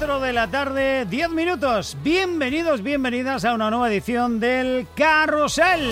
4 de la tarde, 10 minutos. Bienvenidos, bienvenidas a una nueva edición del Carrusel.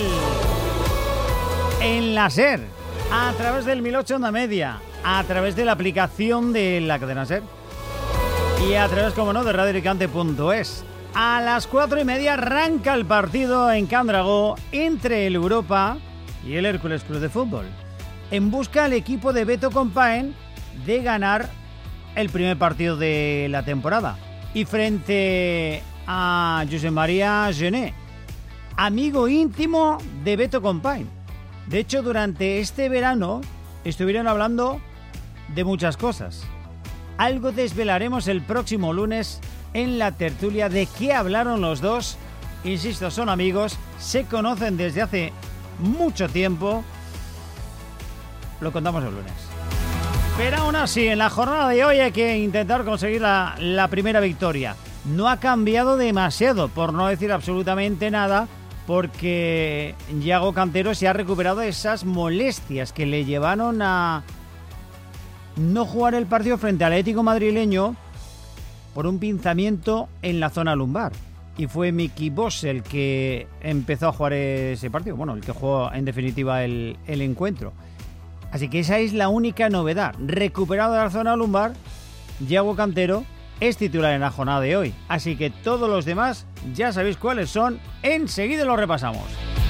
En la SER, a través del 1008 Onda Media, a través de la aplicación de la cadena SER y a través, como no, de radioalicante.es. A las 4:30 arranca el partido en Can Dragó entre el Europa y el Hércules Club de Fútbol, en busca del equipo de Beto Compaén de ganar el primer partido de la temporada. Y frente a Josep María Gené, amigo íntimo de Beto Compaén. De hecho, durante este verano estuvieron hablando de muchas cosas. Algo desvelaremos el próximo lunes en la tertulia de qué hablaron los dos. Insisto, son amigos, se conocen desde hace mucho tiempo. Lo contamos el lunes. Pero aún así, en la jornada de hoy hay que intentar conseguir la primera victoria. No ha cambiado demasiado, por no decir absolutamente nada, porque Yago Cantero se ha recuperado de esas molestias que le llevaron a no jugar el partido frente al Atlético madrileño por un pinzamiento en la zona lumbar. Y fue Miki Bosch el que empezó a jugar ese partido, bueno, el que jugó en definitiva el encuentro. Así que esa es la única novedad. Recuperado de la zona lumbar, Yago Cantero es titular en la jornada de hoy. Así que todos los demás ya sabéis cuáles son. Enseguida los repasamos.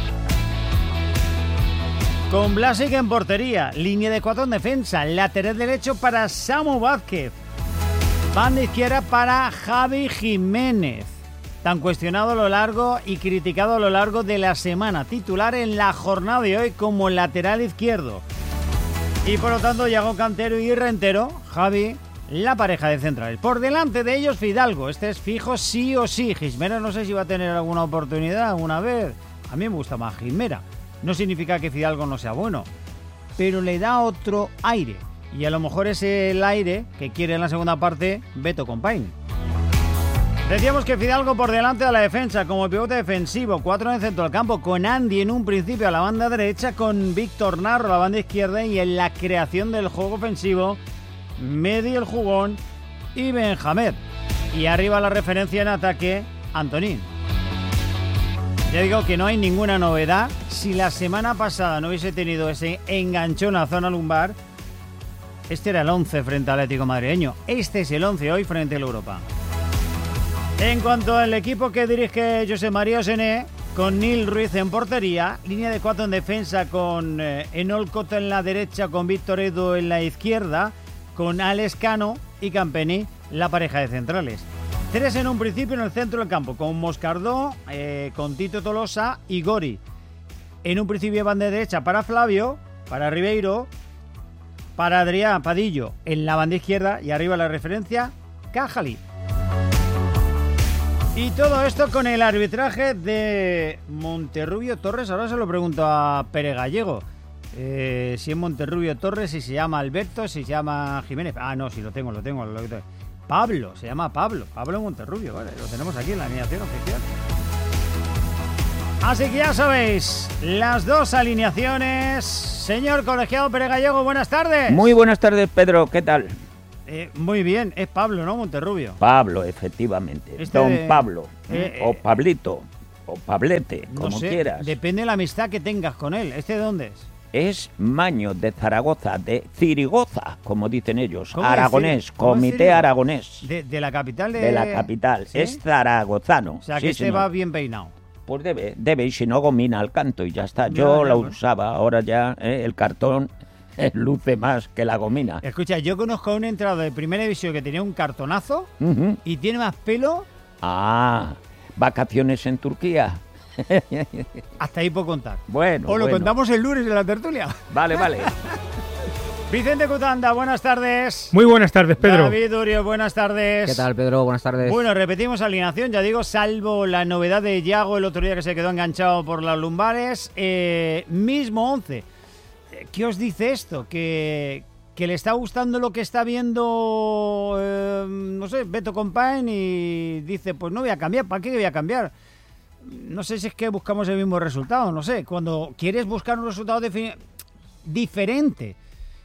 Con Blasic en portería, línea de 4 en defensa, lateral derecho para Samu Vázquez, banda izquierda para Javi Jiménez, tan cuestionado a lo largo y criticado a lo largo de la semana, titular en la jornada de hoy como lateral izquierdo. Y por lo tanto, Yago Cantero y Rentero, Javi, la pareja de centrales. Por delante de ellos, Fidalgo. Este es fijo sí o sí. Gismera no sé si va a tener alguna oportunidad alguna vez. A mí me gusta más Gismera. No significa que Fidalgo no sea bueno, pero le da otro aire. Y a lo mejor es el aire que quiere en la segunda parte Beto Compaén. Decíamos que Fidalgo por delante de la defensa como pivote defensivo, 4 en el centro del campo, con Andy en un principio a la banda derecha, con Víctor Narro a la banda izquierda y en la creación del juego ofensivo, Medi el jugón y Benjamín. Y arriba la referencia en ataque, Antonín. Ya digo que no hay ninguna novedad. Si la semana pasada no hubiese tenido ese enganchón en la zona lumbar, este era el 11 frente al Atlético madrileño. Este es el 11 hoy frente al Europa. En cuanto al equipo que dirige Josep María Gené, con Nil Ruiz en portería, línea de 4 en defensa con Enol Coto en la derecha, con Víctor Edu en la izquierda, con Alex Cano y Campeni, la pareja de centrales. 3 en un principio en el centro del campo, con Moscardó, con Tito Tolosa y Gori. En un principio banda derecha para Flavio, para Ribeiro, para Adrián Padillo en la banda izquierda y arriba la referencia, Cajali. Y todo esto con el arbitraje de Monterrubio Torres. Ahora se lo pregunto a Pere Gallego. Si es Monterrubio Torres, si se llama Alberto, si se llama Jiménez. Ah, no, sí, lo tengo. Pablo, se llama Pablo Monterrubio, vale, lo tenemos aquí en la alineación oficial. Así que ya sabéis, las dos alineaciones. Señor colegiado Pere Gallego, buenas tardes. Muy buenas tardes, Pedro, ¿qué tal? Muy bien, es Pablo, ¿no? Monterrubio. Pablo, efectivamente. Don Pablo, o Pablito, o Pablete, no como sé, quieras. Depende de la amistad que tengas con él. ¿Este de dónde es? Es Maño de Zaragoza, de Zirigoza, como dicen ellos. ¿Cómo Aragonés, es Comité Zirigoza? Aragonés. De la capital De la capital. ¿Sí? Es zaragozano. O sea, sí, que este señor. va bien peinado. Pues debe, y si no gomina al canto y ya está. Ya, Yo lo bueno. usaba, ahora ya el cartón luce más que la gomina. Escucha, yo conozco a un entrado de primera división que tenía un cartonazo Ujú. y tiene más pelo. Ah, vacaciones en Turquía. Hasta ahí puedo contar. Bueno, O lo bueno. contamos el lunes en la tertulia. Vale. Vicente Cutanda, buenas tardes. Muy buenas tardes, Pedro. David Urio, buenas tardes. ¿Qué tal, Pedro? Buenas tardes. Bueno, repetimos alineación, ya digo, salvo la novedad de Yago el otro día que se quedó enganchado por las lumbares. Mismo 11. ¿Qué os dice esto? ¿Que le está gustando lo que está viendo, no sé, Beto Compaén y dice, pues no voy a cambiar, ¿para qué voy a cambiar? No sé si es que buscamos el mismo resultado, no sé. Cuando quieres buscar un resultado diferente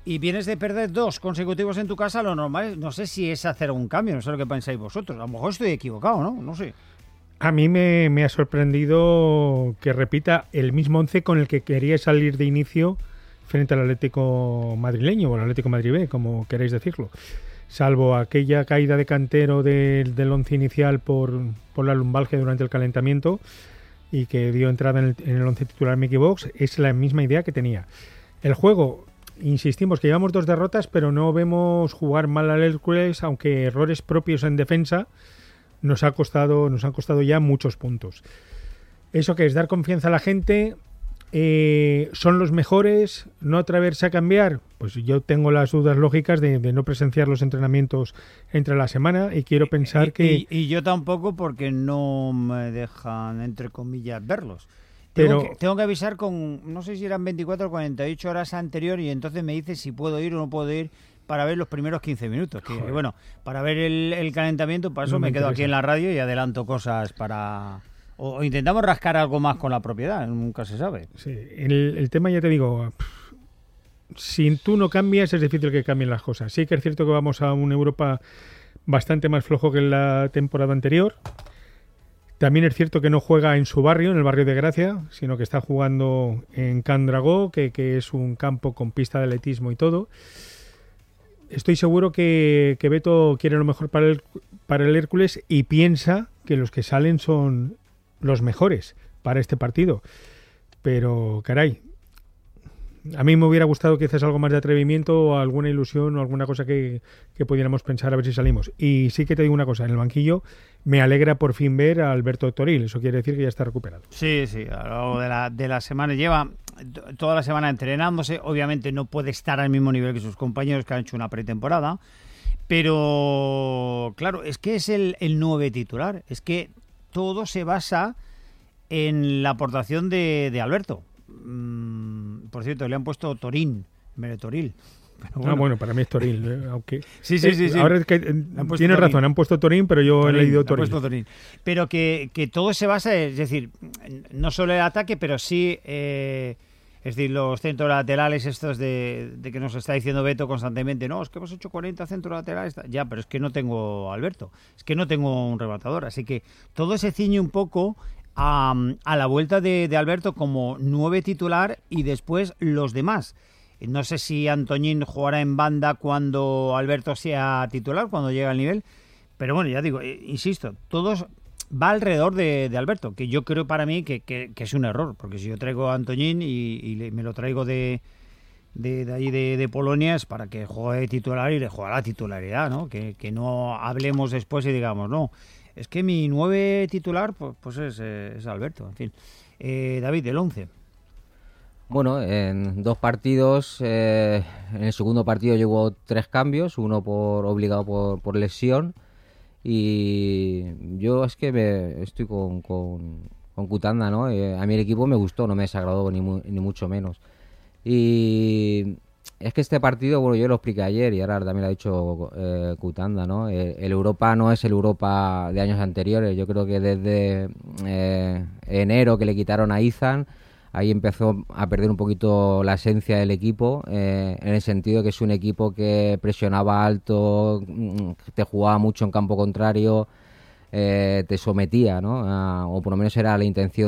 y vienes de perder 2 consecutivos en tu casa, lo normal, no sé si es hacer un cambio, no sé lo que pensáis vosotros. A lo mejor estoy equivocado, ¿no? No sé. A mí me ha sorprendido que repita el mismo 11 con el que quería salir de inicio frente al Atlético madrileño, o al Atlético Madrid B, como queréis decirlo. Salvo aquella caída de Cantero del 11 inicial por la lumbalgia durante el calentamiento y que dio entrada en el 11 titular Mickey Box, es la misma idea que tenía. El juego, insistimos que llevamos 2 derrotas, pero no vemos jugar mal al Hércules, aunque errores propios en defensa nos han costado ya muchos puntos. ¿Eso qué es? Dar confianza a la gente. ¿Son los mejores? ¿No atreverse a cambiar? Pues yo tengo las dudas lógicas de no presenciar los entrenamientos entre la semana y quiero pensar que... Y yo tampoco, porque no me dejan, entre comillas, verlos. Tengo que avisar con, no sé si eran 24 o 48 horas anterior, y entonces me dice si puedo ir o no puedo ir para ver los primeros 15 minutos. Que, bueno, para ver el calentamiento, para eso me quedo aquí en la radio y adelanto cosas para... O intentamos rascar algo más con la propiedad, nunca se sabe. Sí, el tema, ya te digo, si tú no cambias es difícil que cambien las cosas. Sí que es cierto que vamos a una Europa bastante más flojo que en la temporada anterior. También es cierto que no juega en su barrio, en el barrio de Gracia, sino que está jugando en Can Dragó, que es un campo con pista de atletismo y todo. Estoy seguro que Beto quiere lo mejor para el Hércules y piensa que los que salen son los mejores para este partido. Pero, caray, a mí me hubiera gustado quizás algo más de atrevimiento o alguna ilusión o alguna cosa que pudiéramos pensar a ver si salimos. Y sí que te digo una cosa, en el banquillo me alegra por fin ver a Alberto Toril, eso quiere decir que ya está recuperado. Sí, a lo largo de la semana lleva toda la semana entrenándose, obviamente no puede estar al mismo nivel que sus compañeros que han hecho una pretemporada, pero claro, es que es el 9 titular, es que todo se basa en la aportación de Alberto. Por cierto, le han puesto Torín en vez de Toril. Bueno, para mí es Toril, aunque... Sí. Ahora es que tienes razón, han puesto Torín, pero yo he leído Toril. Pero que todo se basa, es decir, no solo el ataque, pero sí, es decir, los centros laterales estos de que nos está diciendo Beto constantemente, no, es que hemos hecho 40 centros laterales, ya, pero es que no tengo a Alberto, es que no tengo un rematador, así que todo se ciñe un poco a la vuelta de Alberto como 9 titular y después los demás. No sé si Antoñín jugará en banda cuando Alberto sea titular, cuando llegue al nivel. Pero bueno, ya digo, insisto, todos va alrededor de Alberto, que yo creo para mí que es un error. Porque si yo traigo a Antoñín y me lo traigo de ahí de Polonia, es para que juegue titular y le juegue la titularidad, ¿no? Que no hablemos después y digamos, no, es que mi 9 titular pues es Alberto. En fin, David, el 11. Bueno, en 2 partidos, en el segundo partido llevo 3 cambios, uno obligado por lesión, y yo es que estoy con Cutanda, ¿no? A mí el equipo me gustó, no me desagradó ni mucho menos. Y es que este partido, bueno, yo lo expliqué ayer y ahora también lo ha dicho Cutanda, ¿no? El Europa no es el Europa de años anteriores. Yo creo que desde enero que le quitaron a Izan, ahí empezó a perder un poquito la esencia del equipo, en el sentido que es un equipo que presionaba alto, te jugaba mucho en campo contrario, te sometía, ¿no? O por lo menos era la intención